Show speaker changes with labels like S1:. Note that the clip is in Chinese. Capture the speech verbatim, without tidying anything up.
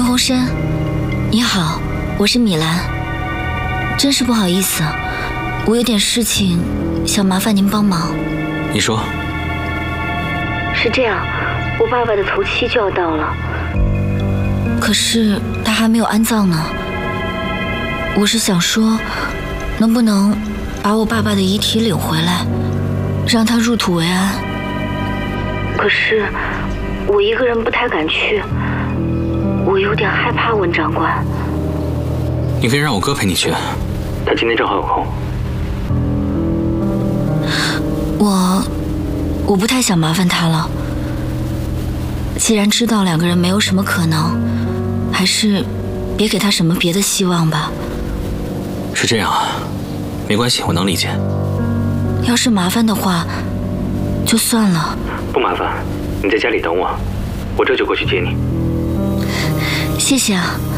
S1: 鸿深，你好，我是米兰。真是不好意思，我有点事情想麻烦您帮忙。
S2: 你说。
S1: 是这样，我爸爸的头七就要到了，可是他还没有安葬呢。我是想说，能不能把我爸爸的遗体领回来，让他入土为安？可是我一个人不太敢去，我有点害怕温长官。
S2: 你可以让我哥陪你去，他今天正好有空。
S1: 我我不太想麻烦他了。既然知道两个人没有什么可能，还是别给他什么别的希望吧。
S2: 是这样啊，没关系，我能理解。
S1: 要是麻烦的话，就算了。
S2: 不麻烦，你在家里等我，我这就过去接你。
S1: 谢谢啊。